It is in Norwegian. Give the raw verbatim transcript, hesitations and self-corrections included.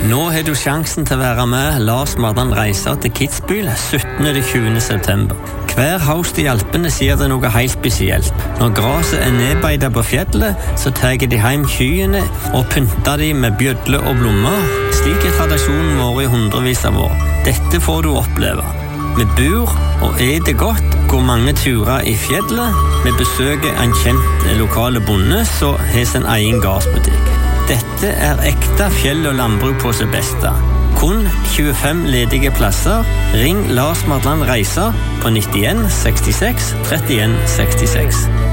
Nå har du sjansen til å være med Lars Mardan reiser til Kitzbühel syttende til tjuende september. Hver høst i Alpene sier det noe helt spesielt. Når graset er nedbeidet på fjellet, så tar de hjem kyene og pynter de med bjødler og blommer. Slik er tradisjonen vår i hundrevis av år. Dette får du oppleve. Vi bor og eter godt, går mange turer i fjellet. Vi besøker en kjent lokale bonde som har sin egen gardsbutikk. Dette er ekte fjell- og landbruk på sitt beste. Kun tjuefem ledige plasser. Ring Lars Mardan Reiser på nittien sekstiseks trettien sekstiseks.